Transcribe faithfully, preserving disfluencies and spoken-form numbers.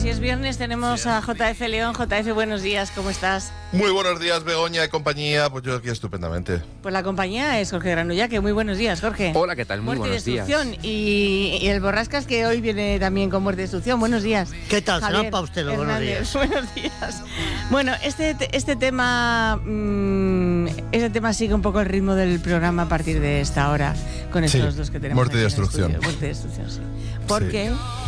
si es viernes tenemos a J F León. J F, buenos días, ¿cómo estás? Muy buenos días, Begoña y compañía. Pues yo aquí estupendamente. Pues la compañía es Jorge Granullaque. Muy buenos días, Jorge. Hola, ¿qué tal? Muy muerte buenos y destrucción. días. Y, y el Borrascas, que hoy viene también con muerte y destrucción. Buenos días. ¿Qué tal? Javier Serán para usted los buenos Hernández. días. Buenos días. Bueno, este, este tema mmm, este tema sigue un poco el ritmo del programa a partir de esta hora, con estos Sí, dos que tenemos. muerte y aquí en el destrucción. estudio. Muerte y destrucción, sí. ¿Por Sí. qué?